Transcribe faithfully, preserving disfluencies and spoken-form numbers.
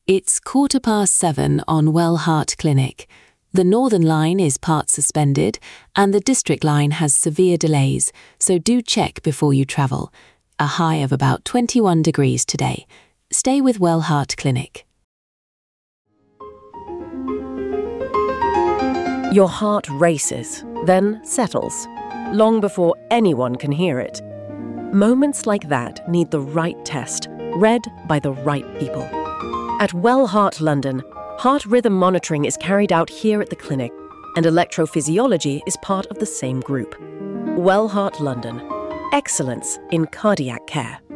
It's quarter past seven on Wellheart Clinic. The Northern Line is part suspended and the District Line has severe delays, so do check before you travel. A high of about twenty-one degrees today. Stay with Wellheart Clinic. Your heart races, then settles, long before anyone can hear it. Moments like that need the right test, read by the right people. At Wellheart London, heart rhythm monitoring is carried out here at the clinic, and electrophysiology is part of the same group. Wellheart London. Excellence in cardiac care.